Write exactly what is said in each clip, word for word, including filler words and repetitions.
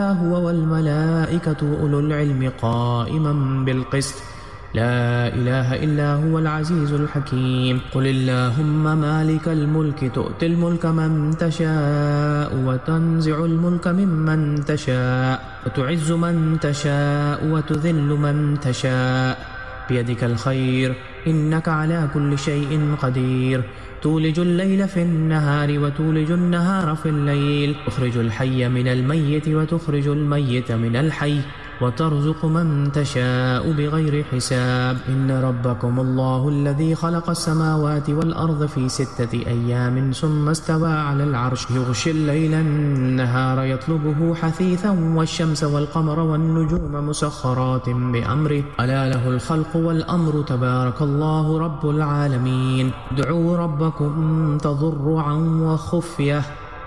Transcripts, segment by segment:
هو والملائكة أولو العلم قائما بالقسط لا إله إلا هو العزيز الحكيم قل اللهم مالك الملك تؤتي الملك من تشاء وتنزع الملك ممن تشاء وتعز من تشاء وتذل من تشاء بيدك الخير إنك على كل شيء قدير تولج الليل في النهار وتولج النهار في الليل تخرج الحي من الميت وتخرج الميت من الحي وترزق من تشاء بغير حساب إن ربكم الله الذي خلق السماوات والأرض في ستة أيام ثم استوى على العرش يغشي الليل النهار يطلبه حثيثا والشمس والقمر والنجوم مسخرات بأمره ألا له الخلق والأمر تبارك الله رب العالمين ادعوا ربكم تضرعا وخفية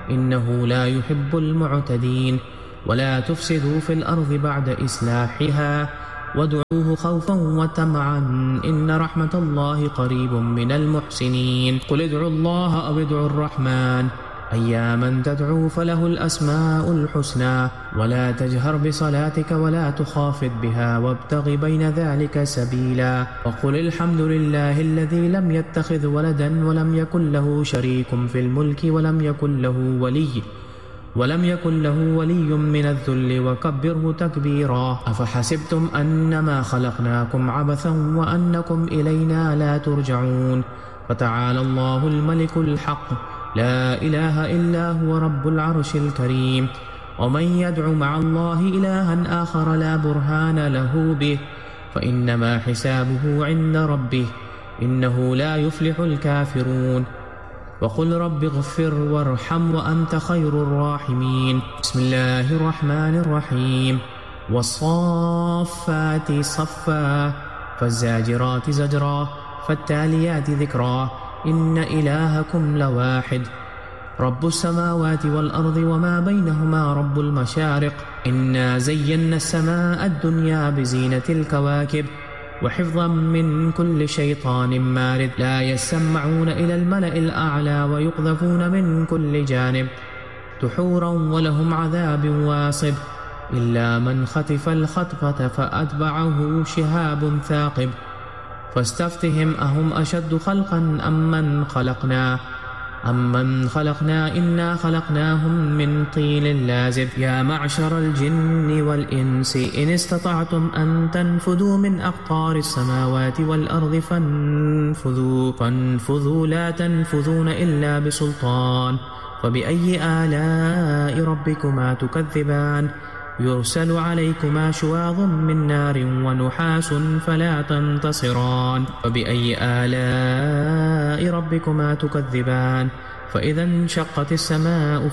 إنه لا يحب المعتدين ولا تفسدوا في الأرض بعد إصلاحها وادعوه خوفا وطمعا إن رحمة الله قريب من المحسنين قل ادعوا الله أو ادعوا الرحمن أياما تدعو فله الأسماء الحسنى ولا تجهر بصلاتك ولا تخافت بها وابتغ بين ذلك سبيلا وقل الحمد لله الذي لم يتخذ ولدا ولم يكن له شريك في الملك ولم يكن له ولي ولم يكن له ولي من الذل وكبره تكبيرا أفحسبتم أنما خلقناكم عبثا وأنكم إلينا لا ترجعون فتعالى الله الملك الحق لا إله إلا هو رب العرش الكريم ومن يدع مع الله إلها آخر لا برهان له به فإنما حسابه عند ربه إنه لا يفلح الكافرون وقل رب اغفر وارحم وأنت خير الراحمين بسم الله الرحمن الرحيم والصافات صفا فالزاجرات زجرا فالتاليات ذكرا إن إلهكم لواحد رب السماوات والأرض وما بينهما رب المشارق إنا زينا السماء الدنيا بزينة الكواكب وحفظا من كل شيطان مارد لا يسمعون إلى الملأ الأعلى ويقذفون من كل جانب دحورا ولهم عذاب واصب إلا من خطف الخطفة فأتبعه شهاب ثاقب فاستفتهم أهم أشد خلقا أم من خلقنا أمن خلقنا إنا خلقناهم من طين لازب يا معشر الجن والإنس إن استطعتم أن تنفذوا من أقطار السماوات والأرض فانفذوا فانفذوا لا تنفذون إلا بسلطان فبأي آلاء ربكما تكذبان يرسل عليكما شواظ من نار ونحاس فلا تنتصران فبأي آلاء ربكما تكذبان فإذا انشقت السماء